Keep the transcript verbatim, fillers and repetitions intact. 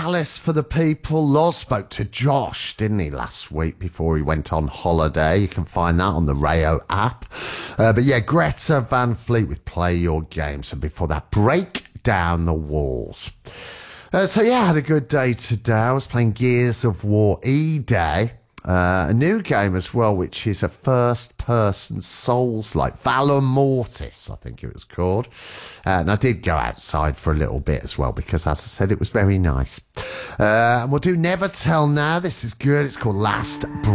Alice for the people. Loz spoke to Josh, didn't he, last week before he went on holiday. You can find that on the Rayo app. Uh, but yeah, Greta Van Fleet with Play Your Games. And before that, Break Down the Walls. Uh, so yeah, I had a good day today. I was playing Gears of War E-Day. Uh, a new game as well, which is a first-person Souls-like, Valor Mortis, I think it was called. Uh, and I did go outside for a little bit as well, because, as I said, it was very nice. Uh, and we'll do Never Tell now. This is good. It's called Last Breath.